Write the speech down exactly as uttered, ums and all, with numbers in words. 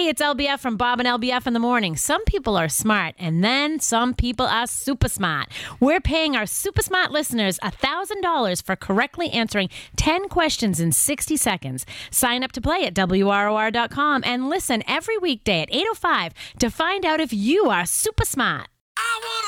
it's L B F from Bob and L B F in the morning. Some people are smart, and then some people are super smart. We're paying our super smart listeners one thousand dollars for correctly answering ten questions in sixty seconds. Sign up to play at W R O R dot com and listen every weekday at eight oh five to find out if you are super smart. I wanna